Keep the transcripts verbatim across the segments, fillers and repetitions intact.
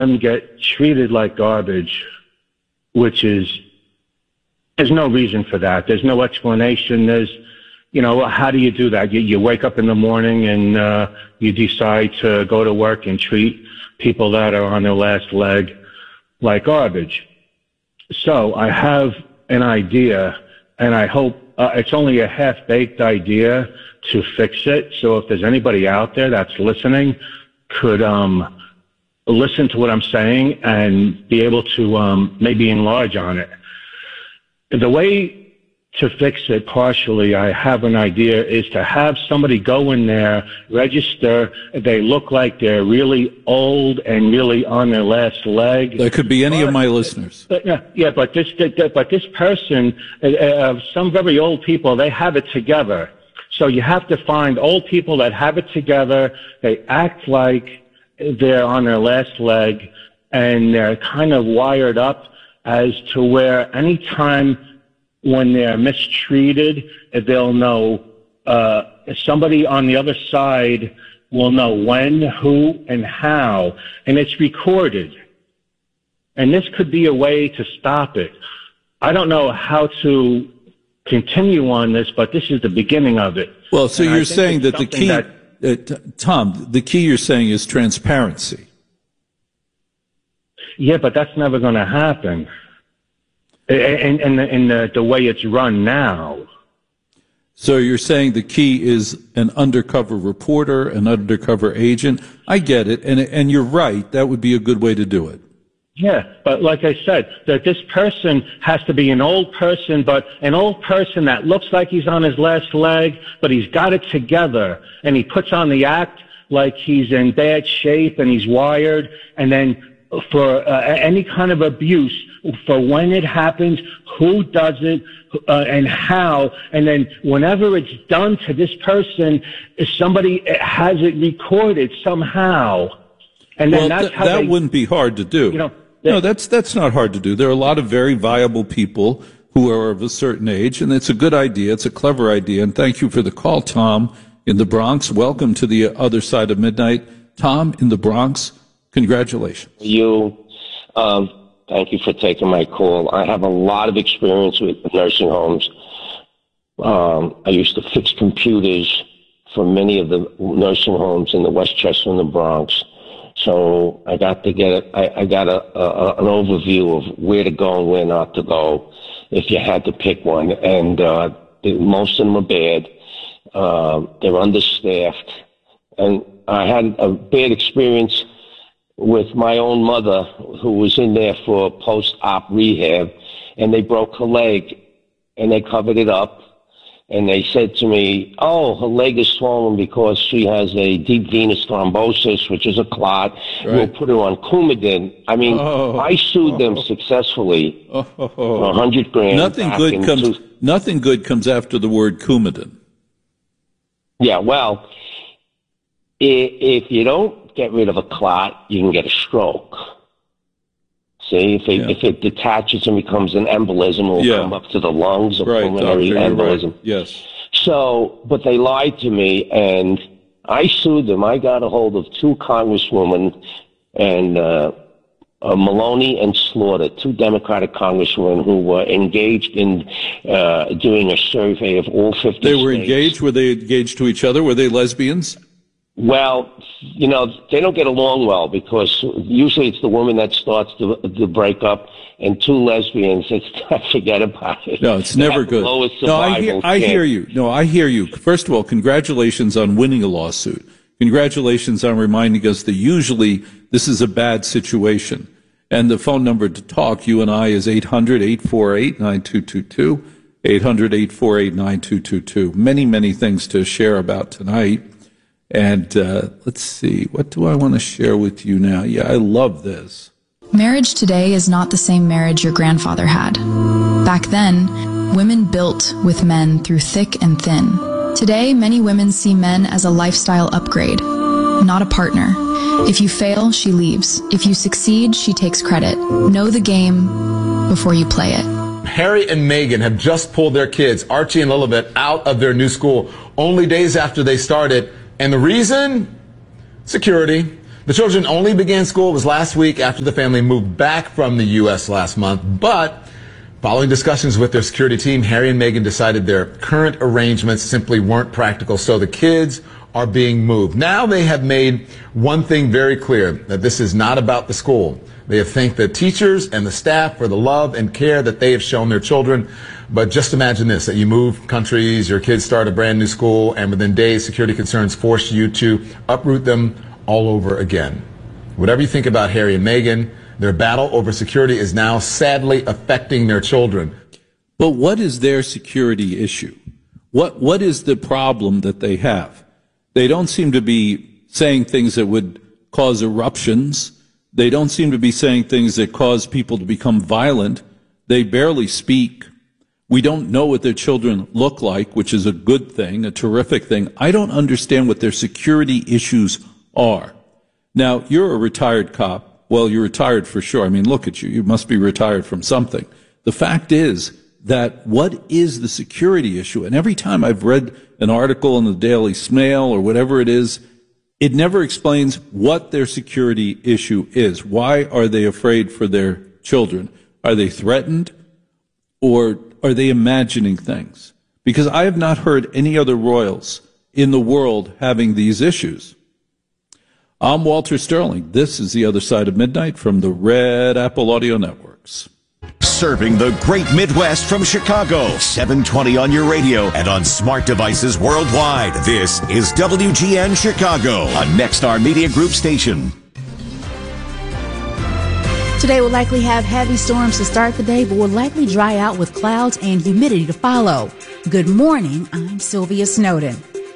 them get treated like garbage, which is, there's no reason for that. There's no explanation. There's, you know, how do you do that? You, you wake up in the morning and uh, you decide to go to work and treat people that are on their last leg like garbage. So I have an idea, and I hope uh, it's only a half-baked idea to fix it. So if there's anybody out there that's listening, could um, listen to what I'm saying and be able to um, maybe enlarge on it. The way to fix it partially, I have an idea, is to have somebody go in there, register. They look like they're really old and really on their last leg. That could be any but, of my listeners. But, yeah, yeah, but this, but this person, uh, some very old people, they have it together. So you have to find old people that have it together. They act like they're on their last leg, and they're kind of wired up as to where any time when they're mistreated, they'll know, uh, somebody on the other side will know when, who, and how, and it's recorded. And this could be a way to stop it. I don't know how to continue on this, but this is the beginning of it. Well, so and you're saying that the key, that, uh, t- Tom, the key you're saying is transparency. Yeah, but that's never going to happen. And, and, and the, the way it's run now. So you're saying the key is an undercover reporter, an undercover agent. I get it, and and you're right. That would be a good way to do it. Yeah, but like I said, that this person has to be an old person, but an old person that looks like he's on his last leg, but he's got it together, and he puts on the act like he's in bad shape and he's wired, and then for uh, any kind of abuse, for when it happens, who does it, uh, and how, and then whenever it's done to this person, somebody has it recorded somehow, and then well, that's th- how that they, wouldn't be hard to do. You know, no, that's that's not hard to do. There are a lot of very viable people who are of a certain age, and it's a good idea. It's a clever idea, and thank you for the call, Tom, in the Bronx. Welcome to the other side of midnight. Tom in the Bronx, congratulations. You. Um, thank you for taking my call. I have a lot of experience with nursing homes. Um, I used to fix computers for many of the nursing homes in the Westchester and the Bronx. So I got to get a, I, I got a, a, an overview of where to go and where not to go if you had to pick one. And uh, the, most of them are bad. Uh, they're understaffed. And I had a bad experience with my own mother, who was in there for post-op rehab, and they broke her leg, and they covered it up, and they said to me, oh, her leg is swollen because she has a deep venous thrombosis, which is a clot. Right. We'll put her on Coumadin. I mean, oh, I sued oh, them successfully oh, oh, for a hundred grand. Nothing good comes. Two- nothing good comes after the word Coumadin. Yeah, well, if, if you don't get rid of a clot, you can get a stroke. See, if it, yeah. if it detaches and becomes an embolism, it will yeah. come up to the lungs, a right, pulmonary doctor, embolism. Right. Yes. So, but they lied to me, and I sued them. I got a hold of two congresswomen, and uh, uh, Maloney and Slaughter, two Democratic congresswomen who were engaged in uh, doing a survey of all fifty They were states. engaged? Were they engaged to each other? Were they lesbians? Well, you know, they don't get along well because usually it's the woman that starts the, the breakup, and two lesbians, it's, forget about it. No, it's never good. No, I hear, I hear you. No, I hear you. First of all, congratulations on winning a lawsuit. Congratulations on reminding us that usually this is a bad situation. And the phone number to talk, you and I, is eight hundred, eight four eight, nine two two two, eight hundred, eight four eight, nine two two two. Many, many things to share about tonight. And uh, let's see, what do I want to share with you now? Yeah, I love this. Marriage today is not the same marriage your grandfather had. Back then, women built with men through thick and thin. Today, many women see men as a lifestyle upgrade, not a partner. If you fail, she leaves. If you succeed, she takes credit. Know the game before you play it. Harry and Meghan have just pulled their kids, Archie and Lilibet, out of their new school only days after they started. And the reason? Security. The children only began school, it was last week after the family moved back from the U S last month, but following discussions with their security team, Harry and Meghan decided their current arrangements simply weren't practical, so the kids are being moved. Now they have made one thing very clear, that this is not about the school. They have thanked the teachers and the staff for the love and care that they have shown their children. But just imagine this, that you move countries, your kids start a brand new school, and within days, security concerns force you to uproot them all over again. Whatever you think about Harry and Meghan, their battle over security is now sadly affecting their children. But what is their security issue? What What is the problem that they have? They don't seem to be saying things that would cause eruptions. They don't seem to be saying things that cause people to become violent. They barely speak. We don't know what their children look like, which is a good thing, a terrific thing. I don't understand what their security issues are. Now, you're a retired cop. Well, you're retired for sure. I mean, look at you. You must be retired from something. The fact is that what is the security issue? And every time I've read an article in the Daily Mail or whatever it is, it never explains what their security issue is. Why are they afraid for their children? Are they threatened, or are they imagining things? Because I have not heard any other royals in the world having these issues. I'm Walter Sterling. This is The Other Side of Midnight from the Red Apple Audio Networks. Serving the great Midwest from Chicago, seven twenty on your radio and on smart devices worldwide. This is W G N Chicago, a Nexstar Media Group station. Today we'll likely have heavy storms to start the day, but will likely dry out with clouds and humidity to follow. Good morning, I'm Sylvia Snowden.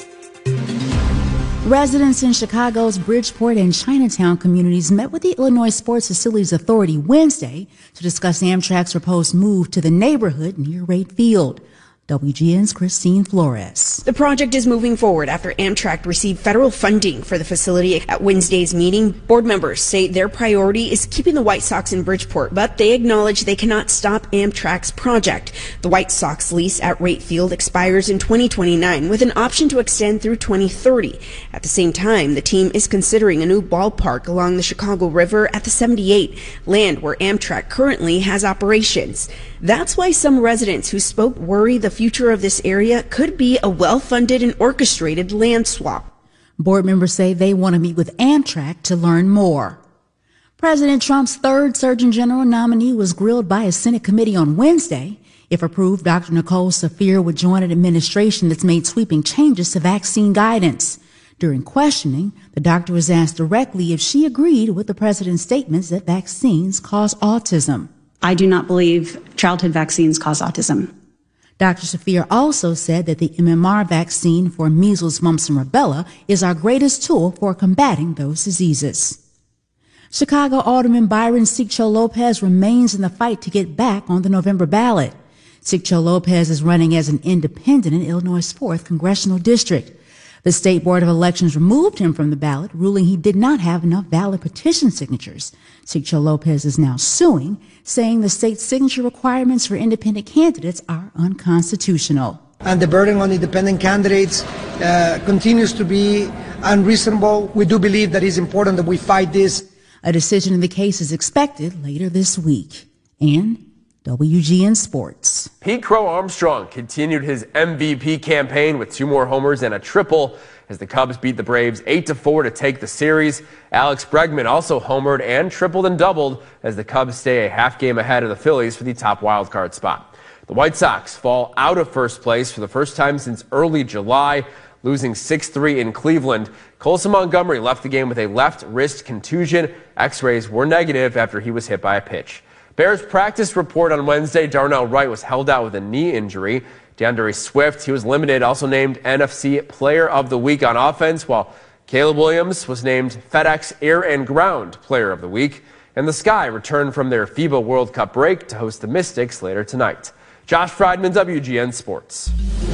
Residents in Chicago's Bridgeport and Chinatown communities met with the Illinois Sports Facilities Authority Wednesday to discuss Amtrak's proposed move to the neighborhood near Wright Field. W G N's Christine Flores. The project is moving forward after Amtrak received federal funding for the facility. At Wednesday's meeting, board members say their priority is keeping the White Sox in Bridgeport, but they acknowledge they cannot stop Amtrak's project. The White Sox lease at Wright Field expires in twenty twenty-nine with an option to extend through twenty thirty. At the same time, the team is considering a new ballpark along the Chicago River at the seventy-eight, land where Amtrak currently has operations. That's why some residents who spoke worry the future of this area could be a well-funded and orchestrated land swap. Board members say they want to meet with Amtrak to learn more. President Trump's third Surgeon General nominee was grilled by a Senate committee on Wednesday. If approved, Doctor Nicole Saphir would join an administration that's made sweeping changes to vaccine guidance. During questioning, the doctor was asked directly if she agreed with the president's statements that vaccines cause autism. I do not believe childhood vaccines cause autism. Doctor Saphir also said that the M M R vaccine for measles, mumps, and rubella is our greatest tool for combating those diseases. Chicago Alderman Byron Sigcho Lopez remains in the fight to get back on the November ballot. Sigcho Lopez is running as an independent in Illinois' fourth Congressional District. The State Board of Elections removed him from the ballot, ruling he did not have enough valid petition signatures. Sigcho Lopez is now suing, saying the state's signature requirements for independent candidates are unconstitutional. And the burden on independent candidates uh, continues to be unreasonable. We do believe that it's important that we fight this. A decision in the case is expected later this week. And W G N Sports. Pete Crow Armstrong continued his M V P campaign with two more homers and a triple as the Cubs beat the Braves eight to four to take the series. Alex Bregman also homered and tripled and doubled as the Cubs stay a half game ahead of the Phillies for the top wildcard spot. The White Sox fall out of first place for the first time since early July, losing six three in Cleveland. Colson Montgomery left the game with a left wrist contusion. X-rays were negative after he was hit by a pitch. Bears practice report on Wednesday, Darnell Wright was held out with a knee injury. DeAndre Swift, he was limited, also named N F C Player of the Week on offense, while Caleb Williams was named FedEx Air and Ground Player of the Week. And the Sky returned from their FIBA World Cup break to host the Mystics later tonight. Josh Friedman, W G N Sports.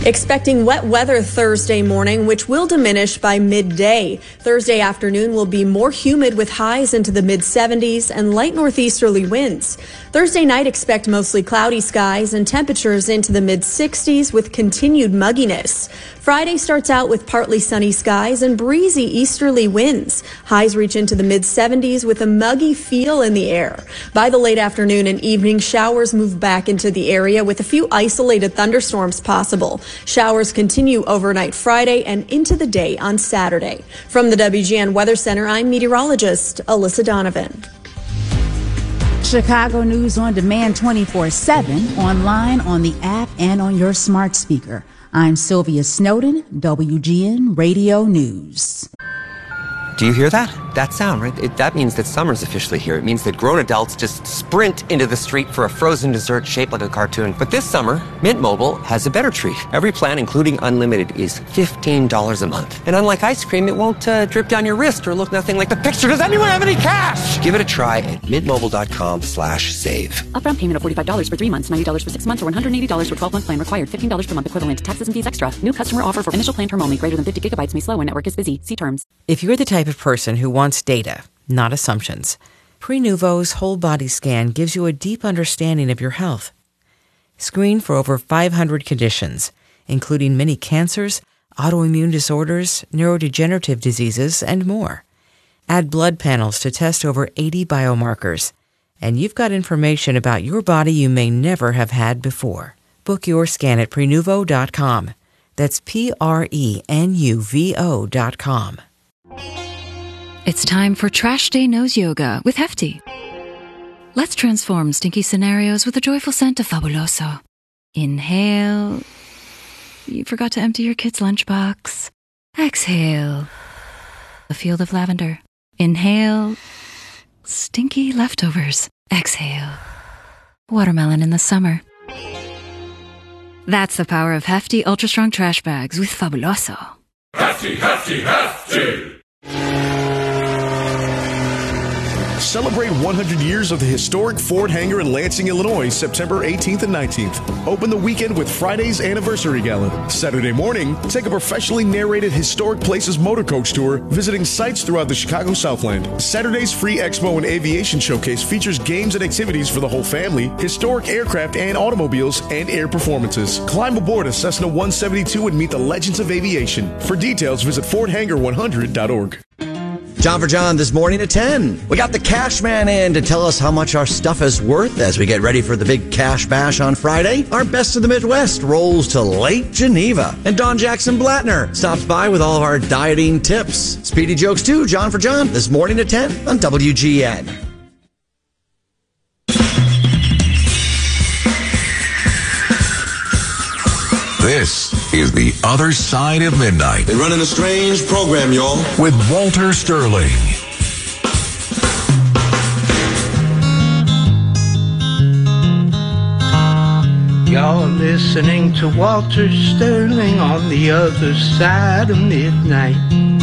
Expecting wet weather Thursday morning, which will diminish by midday. Thursday afternoon will be more humid with highs into the mid seventies and light northeasterly winds. Thursday night, expect mostly cloudy skies and temperatures into the mid sixties with continued mugginess. Friday starts out with partly sunny skies and breezy easterly winds. Highs reach into the mid seventies with a muggy feel in the air. By the late afternoon and evening, showers move back into the area with a few isolated thunderstorms possible. Showers continue overnight Friday and into the day on Saturday. From the W G N Weather Center, I'm meteorologist Alyssa Donovan. Chicago News on demand twenty-four seven, online, on the app, and on your smart speaker. I'm Sylvia Snowden, W G N Radio News. Do you hear that? That sound, right? It, that means that summer's officially here. It means that grown adults just sprint into the street for a frozen dessert shaped like a cartoon. But this summer, Mint Mobile has a better treat. Every plan, including unlimited, is fifteen dollars a month. And unlike ice cream, it won't uh, drip down your wrist or look nothing like the picture. Does anyone have any cash? Give it a try at mintmobile.com slash save. Upfront payment of forty-five dollars for three months, ninety dollars for six months, or one hundred eighty dollars for twelve-month plan required. fifteen dollars per month equivalent. Taxes and fees extra. New customer offer for initial plan term only. Greater than fifty gigabytes may slow when network is busy. See terms. If you're the type of person who wants data, not assumptions, Prenuvo's whole body scan gives you a deep understanding of your health. Screen for over five hundred conditions, including many cancers, autoimmune disorders, neurodegenerative diseases, and more. Add blood panels to test over eighty biomarkers, and you've got information about your body you may never have had before. Book your scan at Prenuvo dot com. That's P R E N U V O dot com. It's time for Trash Day Nose Yoga with Hefty. Let's transform stinky scenarios with a joyful scent of Fabuloso. Inhale. You forgot to empty your kid's lunchbox. Exhale. A field of lavender. Inhale. Stinky leftovers. Exhale. Watermelon in the summer. That's the power of Hefty Ultra Strong Trash Bags with Fabuloso. Hefty, Hefty, Hefty! Celebrate one hundred years of the historic Ford hangar in Lansing, Illinois, September eighteenth and nineteenth. Open the weekend with Friday's Anniversary Gala. Saturday morning, take a professionally narrated Historic Places motor coach tour, visiting sites throughout the Chicago Southland. Saturday's free Expo and Aviation Showcase features games and activities for the whole family, historic aircraft and automobiles, and air performances. Climb aboard a Cessna one seventy-two and meet the legends of aviation. For details, visit ford hangar one hundred dot org. John for John this morning at ten. We got the Cash Man in to tell us how much our stuff is worth as we get ready for the big Cash Bash on Friday. Our Best of the Midwest rolls to Lake Geneva. And Don Jackson Blattner stops by with all of our dieting tips. Speedy jokes too, John for John, this morning at ten on W G N. This is The Other Side of Midnight. They're running a strange program, y'all. With Walter Sterling. Y'all listening to Walter Sterling on The Other Side of Midnight.